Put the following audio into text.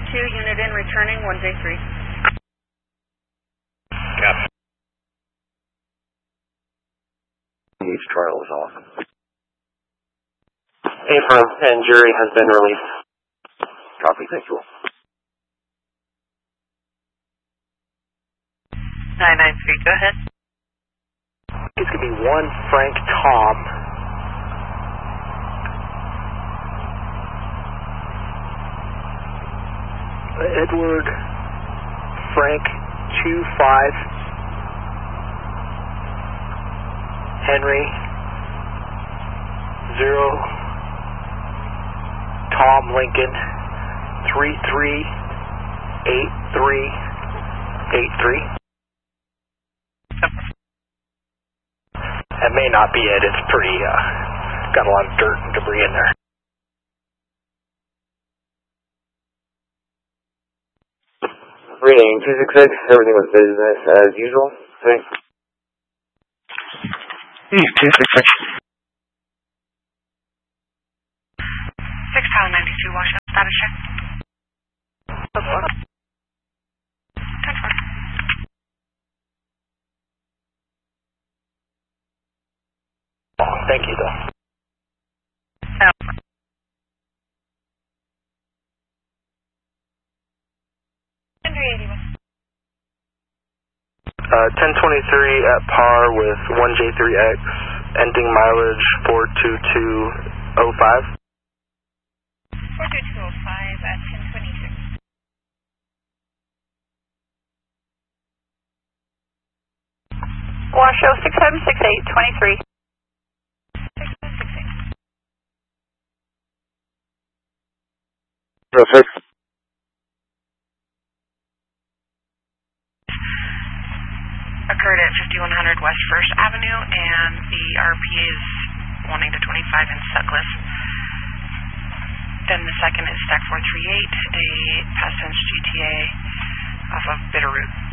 unit in, returning 1J3. Copy. Each trial is awesome. Affirm, and jury has been released. Copy, thank you. 993, go ahead. It's going to be 1 Frank Tom. Edward Frank 25 Henry 0 Tom Lincoln 338383. That may not be it. It's pretty got a lot of dirt and debris in there. Reading 266, everything was business as usual. Thanks. 266. 6 Tower 92, Washington, status check. Thank you, though. Henry 81. 1023 at par with 1J3X, ending mileage 42205. 42205 at 1026. Washoe 676823. 6768. 06. Occurred at 5100 West 1st Avenue, and the RPA is wanting to 25 in Sutcliffe. Then the second is Stack 438, a past tense GTA off of Bitterroot.